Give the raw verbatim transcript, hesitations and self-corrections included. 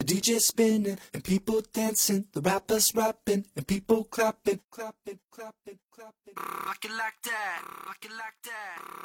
D J spinning and people dancing, the rappers rapping and people clapping, clapping, clapping, clapping. Rock it like that, rock it like that.